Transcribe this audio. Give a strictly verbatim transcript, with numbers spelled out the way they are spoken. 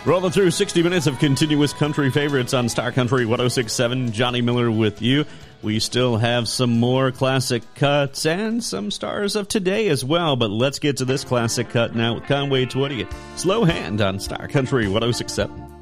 Rolling through sixty minutes of continuous country favorites on Star Country one oh six point seven. Johnny Miller with you. We still have some more classic cuts and some stars of today as well, but let's get to this classic cut now with Conway Twitty. Slow Hand on Star Country one oh six point seven.